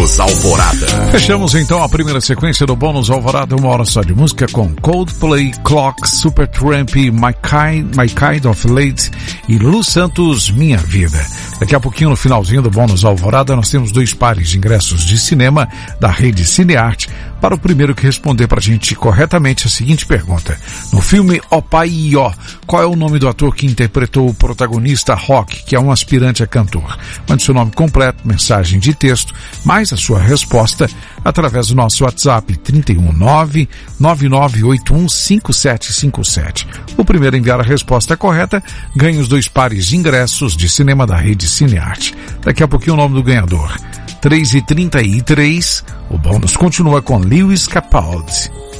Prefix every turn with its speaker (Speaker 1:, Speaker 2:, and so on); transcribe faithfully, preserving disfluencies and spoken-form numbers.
Speaker 1: Bônus Alvorada.
Speaker 2: Fechamos então a primeira sequência do Bônus Alvorada, uma hora só de música com Coldplay, Clock, Supertramp, My Kind, My Kind of Late e Lu Santos, Minha Vida. Daqui a pouquinho, no finalzinho do Bônus Alvorada, nós temos dois pares de ingressos de cinema da rede Cinearte para o primeiro que responder pra gente corretamente a seguinte pergunta. No filme Ó Pai e Ó, qual é o nome do ator que interpretou o protagonista Rock, que é um aspirante a cantor? Mande seu nome completo, mensagem de texto, mais a sua resposta através do nosso WhatsApp trinta e um, nove nove nove oito um cinco sete cinco sete. O primeiro a enviar a resposta correta ganha os dois pares de ingressos de cinema da rede Cinearte. Daqui a pouquinho o nome do ganhador. três e trinta e três, o bônus continua com Lewis Capaldi.